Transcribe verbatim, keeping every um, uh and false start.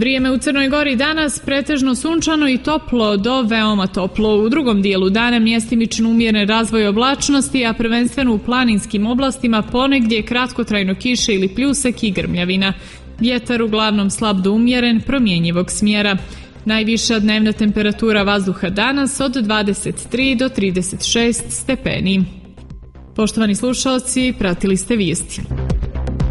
Vrijeme u Crnoj Gori danas pretežno sunčano i toplo do veoma toplo. U drugom dijelu dana mjestimično umjeren razvoj oblačnosti, a prvenstveno u planinskim oblastima ponegdje kratkotrajno kiše ili pljusak i grmljavina. Vjetar uglavnom slab do umjeren, promjenjivog smjera. Najviša dnevna temperatura vazduha danas od dvadeset tri do trideset šest stepeni. Poštovani slušalci, pratili ste vijesti.